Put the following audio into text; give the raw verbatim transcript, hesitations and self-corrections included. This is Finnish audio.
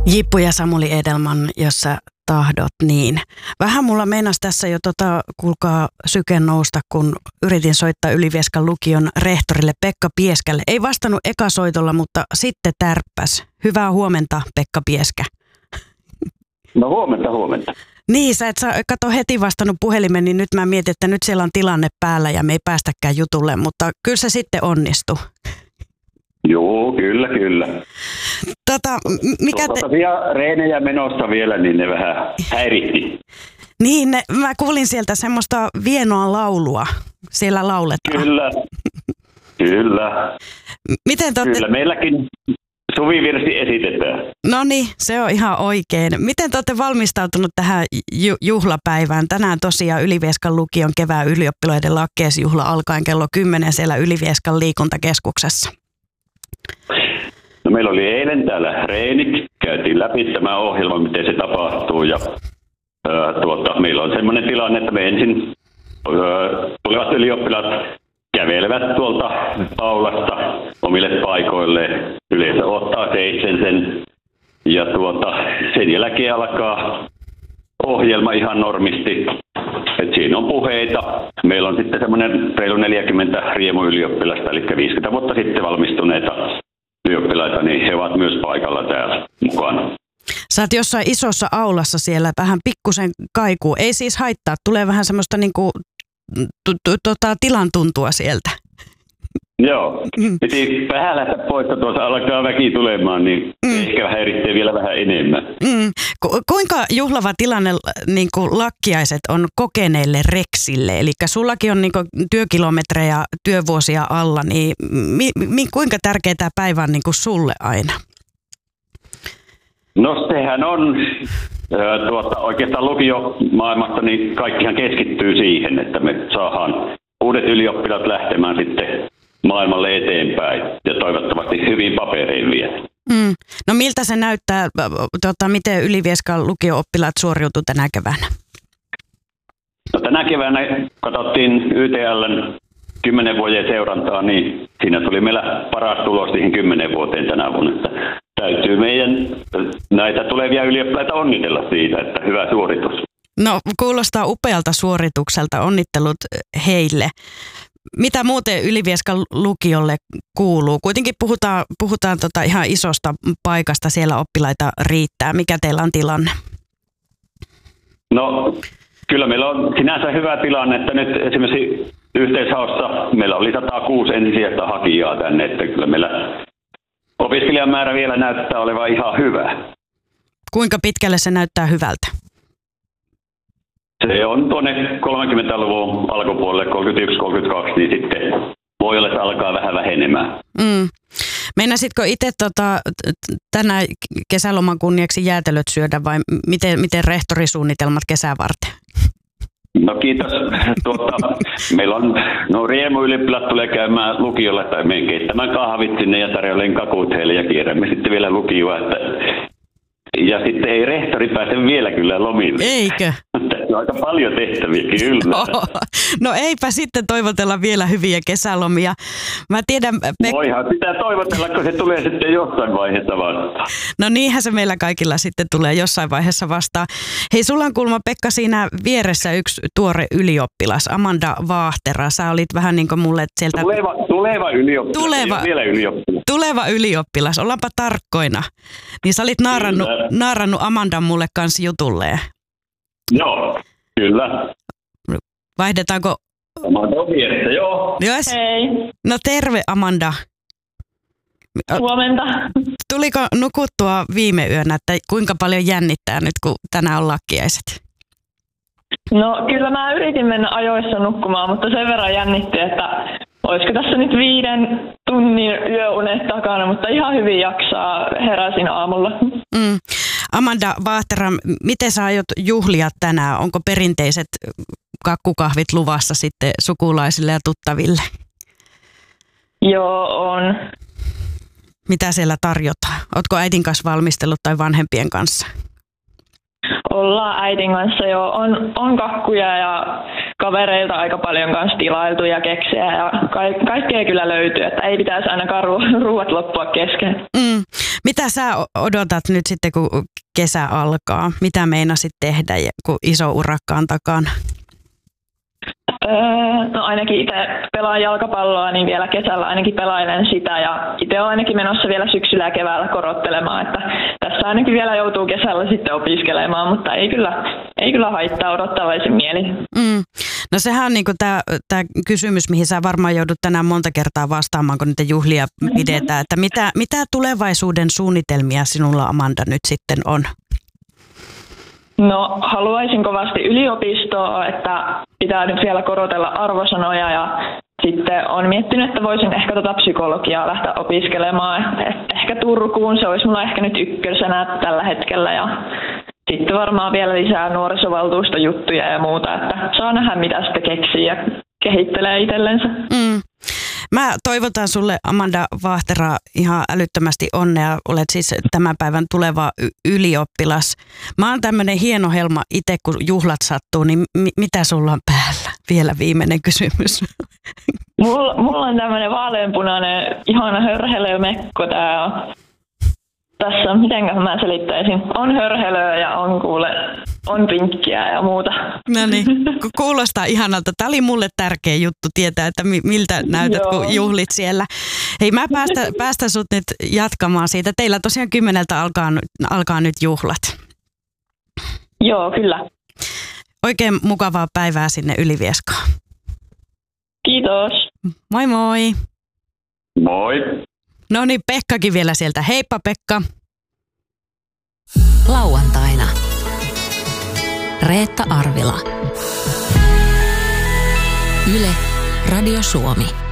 Jippu ja Samuli Edelman, jos sä tahdot niin. Vähän mulla meinasi tässä jo tota, kuulkaa syken nousta, kun yritin soittaa Ylivieskan lukion rehtorille Pekka Pieskälle. Ei vastannut ekasoitolla, mutta sitten tärppäs. Hyvää huomenta, Pekka Pieskä. No huomenta, huomenta. Niin, sä et saa, kato heti vastannut puhelimen, niin nyt mä mietin, että nyt siellä on tilanne päällä ja me ei päästäkään jutulle, mutta kyllä se sitten onnistuu. Joo, kyllä, kyllä. Tota, mikä te... Tuota reenejä menossa vielä, niin ne vähän häiritti. Niin, ne, mä kuulin sieltä semmoista vienoa laulua. Siellä lauletaan. Kyllä, kyllä. Miten te ootte... Kyllä, meilläkin suvivirsi esitetään. No niin, se on ihan oikein. Miten te olette valmistautunut tähän ju- juhlapäivään? Tänään tosiaan Ylivieskan lukion kevään ylioppilaiden lakkeesjuhla alkaen kello kymmenen siellä Ylivieskan liikuntakeskuksessa. No meillä oli eilen täällä reenit, käytiin läpi tämä ohjelma, miten se tapahtuu ja ää, tuota, meillä on sellainen tilanne, että me ensin ää, tulevat ylioppilaat kävelevät tuolta aulasta omille paikoilleen, yleensä ottaa seitsen sen ja tuota, sen jälkeen alkaa ohjelma ihan normisti. Et siinä on puheita. Meillä on sitten semmoinen reilu neljäkymmentä riemuyliooppilasta, eli viisikymmentä vuotta sitten valmistuneita ylioppilaita, niin he ovat myös paikalla täällä mukana. Sä oot jossain isossa aulassa siellä, vähän pikkusen kaikuu. Ei siis haittaa, tulee vähän semmoista niinku, t- t- tota, tilan tuntua sieltä. Joo, piti vähän lähteä pois, että tuossa alkaa väki tulemaan, niin mm. ehkä häiritsee vielä vähän enemmän. Mm. Ku- kuinka juhlava tilanne niin kuin lakkiaiset on kokeneille reksille? Eli sullakin on niin kuin työkilometrejä, työvuosia alla, niin mi- mi- kuinka tärkeä tämä päivä on niin kuin sulle aina? No sehän on äh, tuota, oikeastaan lukiomaailmasta, niin kaikkihan keskittyy siihen, että me saadaan uudet ylioppilaat lähtemään sitten maailmalle eteenpäin ja toivottavasti hyvin paperein vielä. Mm. No miltä se näyttää, tota, miten Ylivieskan lukio-oppilaat suoriutuu tänä keväänä? No, tänä keväänä katsottiin Y T L:n kymmenen vuoden seurantaa, niin siinä tuli meillä paras tulos siihen kymmenen vuoteen tänä vuonna. Että täytyy meidän näitä tulevia ylioppilaita onnitella siitä, että hyvä suoritus. No kuulostaa upealta suoritukselta, onnittelut heille. Mitä muuten Ylivieskan lukiolle kuuluu? Kuitenkin puhutaan, puhutaan tota ihan isosta paikasta, siellä oppilaita riittää. Mikä teillä on tilanne? No kyllä meillä on sinänsä hyvä tilanne, että nyt esimerkiksi yhteishaussa meillä oli sata kuusi ensisijaista hakijaa tänne, että kyllä meillä opiskelijamäärä vielä näyttää olevan ihan hyvä. Kuinka pitkälle se näyttää hyvältä? Se on tuonne kolmekymmentäluvun alkupuolelle, kolmekymmentäyksi kolmekymmentäkaksi, niin sitten voi olla, että alkaa vähän vähenemään. Mm. Meinasitko itse tota, tänä kesäloman kunniaksi jäätelöt syödä vai miten, miten rehtorisuunnitelmat kesää varten? No kiitos. Tuota, meillä on, no riemuylioppilaat tulee käymään lukiolla tai menen keittämään kahvit sinne ja tarjoilen kakut heille ja kierrämme sitten vielä lukioa, että ja sitten ei rehtori pääse vielä kyllä lomille. Eikö? Tässä on aika paljon tehtäviä, kyllä. No, no eipä sitten toivotella vielä hyviä kesälomia. Mä tiedän, Pek- Voihan pitää toivotella, kun se tulee sitten jossain vaiheessa vastaan. No niinhän se meillä kaikilla sitten tulee jossain vaiheessa vastaan. Hei, sulla on kuulemma Pekka siinä vieressä yksi tuore ylioppilas, Amanda Vaahtera. Sä olit vähän niin kuin mulle sieltä... Tuleva, tuleva ylioppilas, tuleva, vielä ylioppilas. Tuleva ylioppilas, ollaanpa tarkkoina. Niin sä olit naarannut, naarannut Amandan mulle kanssa jutulleen. Joo, kyllä. Vaihdetaanko? Amanda on vieressä, joo. Yes. Hei. No terve Amanda. Huomenta. Tuliko nukuttua viime yönä, että kuinka paljon jännittää nyt, kun tänään on lakkiaiset? No kyllä mä yritin mennä ajoissa nukkumaan, mutta sen verran jännitti, että olisiko tässä nyt viiden tunnin yöunet takana, mutta ihan hyvin jaksaa, heräsin aamulla. Mm. Amanda Vaahtera, miten sä aiot juhlia tänään? Onko perinteiset kakkukahvit luvassa sitten sukulaisille ja tuttaville? Joo, on. Mitä siellä tarjotaan? Ootko äidin kanssa valmistellut tai vanhempien kanssa? ollaan äitin kanssa jo. On, on kakkuja ja kavereilta aika paljon kanssa tilailtu ja keksiä ja ka- kaikkea kyllä löytyy, että ei pitäisi ainakaan ru- ruuat loppua kesken. Mm. Mitä sä odotat nyt sitten, kun kesä alkaa? Mitä meinasit tehdä, kun iso urakka on takana? Öö, no ainakin itse pelaan jalkapalloa, niin vielä kesällä ainakin pelailen sitä ja itse olen ainakin menossa vielä syksyllä ja keväällä korottelemaan, että tässä ainakin vielä joutuu kesällä sitten opiskelemaan, mutta ei kyllä, ei kyllä haittaa odottavaisin mieli. Mm. No sehän on niinku tämä kysymys, mihin sä varmaan joudut tänään monta kertaa vastaamaan, kun niitä juhlia pidetään, että mitä, mitä tulevaisuuden suunnitelmia sinulla, Amanda, nyt sitten on? No haluaisin kovasti yliopistoa, että pitää nyt vielä korotella arvosanoja ja sitten olen miettinyt, että voisin ehkä tota psykologiaa lähteä opiskelemaan. Ehkä Turkuun, se olisi mulla ehkä nyt ykkösenä tällä hetkellä ja sitten varmaan vielä lisää nuorisovaltuustojuttuja ja muuta, että saa nähdä mitä sitten keksii ja kehittelee itsellensä. Mm. Mä toivotan sulle, Amanda Vahtera, ihan älyttömästi onnea. Olet siis tämän päivän tuleva y- ylioppilas. Mä oon tämmönen hieno helma itse, kun juhlat sattuu, niin mi- mitä sulla on päällä? Vielä viimeinen kysymys. Mulla, mulla on tämmönen vaaleanpunainen, ihana hörhelömekko. Tää on. Tässä on, mitenkä mä selittäisin, on hörhelöä ja on kuule, on pinkkiä ja muuta. No niin, kuulostaa ihanalta. Tämä oli mulle tärkeä juttu tietää, että miltä näytät, Joo. kun juhlit siellä. Hei, mä päästä, päästä sut nyt jatkamaan siitä. Teillä tosiaan kymmeneltä alkaa, alkaa nyt juhlat. Joo, kyllä. Oikein mukavaa päivää sinne Ylivieskaan. Kiitos. Moi moi. Moi. No niin, Pekkakin vielä sieltä. Heippa Pekka. Lauantaina. Reetta Arvila. Yle, Radio Suomi.